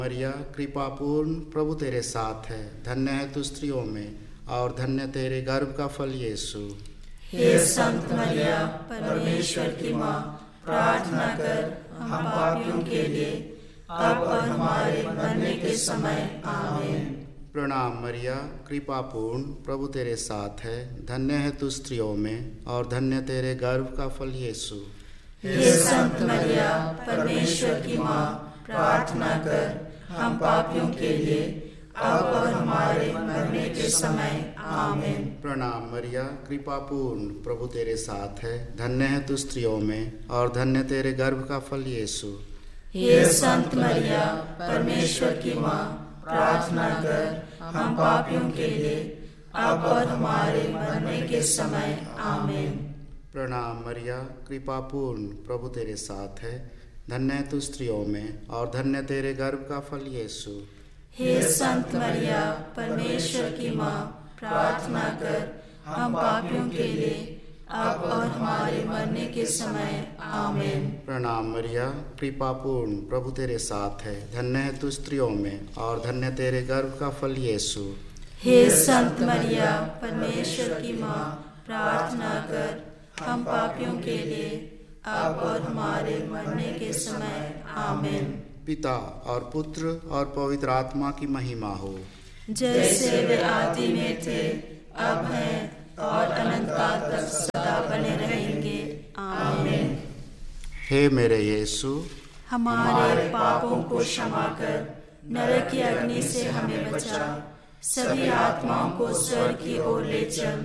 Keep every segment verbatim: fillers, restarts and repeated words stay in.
मरिया कृपा पूर्ण, प्रभु तेरे साथ है, धन्य है तू स्त्रियों में और धन्य तेरे गर्भ का फल यीशु। हे संत मरिया, परमेश्वर की माँ, प्रार्थना कर हम पापियों के लिए, अब और हमारे मरने के समय। आमीन। प्रणाम मरिया कृपा पूर्ण, प्रभु तेरे साथ है, धन्य है तू स्त्रियों में और धन्य तेरे गर्भ का फल यीशु। हे संत मरिया, परमेश्वर की माँ, प्रार्थना कर हम पापियों के लिए, अब और हमारे मरने के समय। आमीन। प्रणाम मरिया कृपा पूर्ण, प्रभु तेरे साथ है, धन्य है तू स्त्रियों में और धन्य तेरे गर्भ का फल यीशु। हे संत मरिया, परमेश्वर की माँ, प्रार्थना कर हम पापियों के लिए, अब और हमारे मरने के समय। आमीन। प्रणाम मरिया कृपा पूर्ण, प्रभु तेरे साथ है, धन्य है तू स्त्रियों में और धन्य तेरे गर्भ का फल यीशु। हे संत मरिया, परमेश्वर की माँ, प्रार्थना कर हम पापियों के लिए, अब और हमारे मरने के समय। आमीन। प्रणाम मरिया कृपा पूर्ण, प्रभु तेरे साथ है, धन्य है तू स्त्रियों में और धन्य तेरे गर्भ का फल यीशु। हे संत मरिया, परमेश्वर की माँ, प्रार्थना कर हम पापियों के लिए, अब और हमारे मरने के समय। आमीन। पिता और पुत्र और पवित्र आत्मा की महिमा हो, जैसे वे आदि में थे, अब हैं और अनंत काल तक सदा बने रहेंगे। आमीन। हे मेरे यीशु, हमारे पापों को क्षमा कर नरक की अग्नि से हमें बचा, सभी आत्माओं को स्वर्ग की ओर ले चल,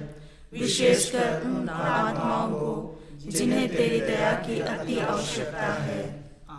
विशेषकर उन आत्माओं को जिन्हें तेरी दया की अति आवश्यकता है।